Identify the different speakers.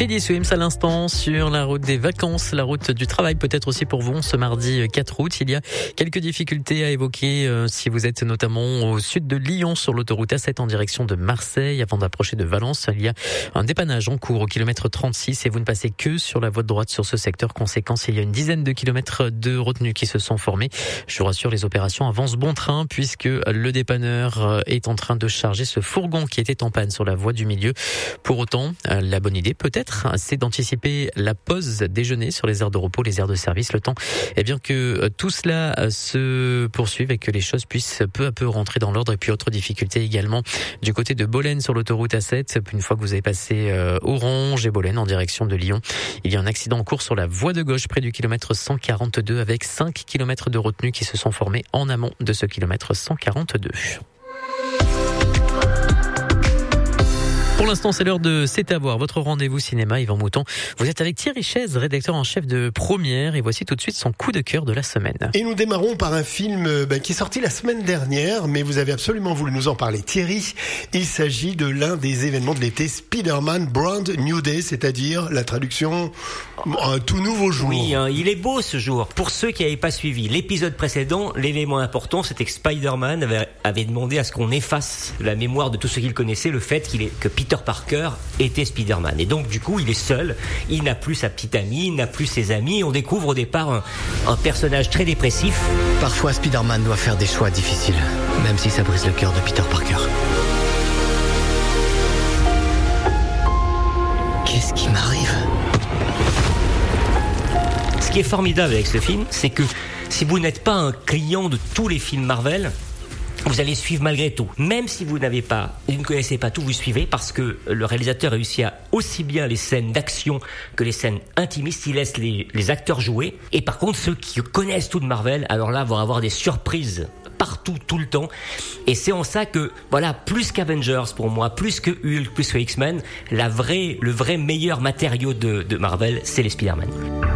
Speaker 1: Teddy Swims à l'instant sur la route des vacances, la route du travail peut-être aussi pour vous. Ce mardi 4 août, il y a quelques difficultés à évoquer si vous êtes notamment au sud de Lyon sur l'autoroute A7 en direction de Marseille. Avant d'approcher de Valence, il y a un dépannage en cours au kilomètre 36 et vous ne passez que sur la voie de droite sur ce secteur. Conséquence, il y a une dizaine de kilomètres de retenues qui se sont formés. Je vous rassure, les opérations avancent bon train puisque le dépanneur est en train de charger ce fourgon qui était en panne sur la voie du milieu. Pour autant, la bonne idée peut-être, c'est d'anticiper la pause déjeuner sur les aires de repos, les aires de service, le temps que tout cela se poursuive et que les choses puissent peu à peu rentrer dans l'ordre. Et puis autre difficulté également du côté de Bolène sur l'autoroute A7. Une fois que vous avez passé Orange et Bolène en direction de Lyon, il y a un accident en cours sur la voie de gauche près du kilomètre 142 avec 5 kilomètres de retenue qui se sont formés en amont de ce kilomètre 142. Pour l'instant, c'est l'heure de C'est à voir. Votre rendez-vous cinéma, Yvan Mouton. Vous êtes avec Thierry Chaise, rédacteur en chef de Première, et voici tout de suite son coup de cœur de la semaine.
Speaker 2: Et nous démarrons par un film qui est sorti la semaine dernière, mais vous avez absolument voulu nous en parler. Thierry, il s'agit de l'un des événements de l'été, Spider-Man Brand New Day, c'est-à-dire la traduction un tout nouveau jour.
Speaker 3: Oui, il est beau ce jour. Pour ceux qui n'avaient pas suivi l'épisode précédent, l'élément important, c'était que Spider-Man avait demandé à ce qu'on efface la mémoire de tous ceux qu'il connaissait, le fait que Peter Parker était Spider-Man. Et donc, du coup, il est seul. Il n'a plus sa petite amie, il n'a plus ses amis. Et on découvre au départ un personnage très dépressif.
Speaker 4: Parfois, Spider-Man doit faire des choix difficiles, même si ça brise le cœur de Peter Parker. Qu'est-ce qui m'arrive ?
Speaker 3: Ce qui est formidable avec ce film, c'est que si vous n'êtes pas un client de tous les films Marvel, vous allez suivre malgré tout. Même si vous ne connaissez pas tout, vous suivez parce que le réalisateur réussit à aussi bien les scènes d'action que les scènes intimistes. Il laisse les acteurs jouer. Et par contre, ceux qui connaissent tout de Marvel, alors là, vont avoir des surprises partout, tout le temps. Et c'est en ça que, voilà, plus qu'Avengers pour moi, plus que Hulk, plus que X-Men, le vrai meilleur matériau de Marvel, c'est les Spider-Man.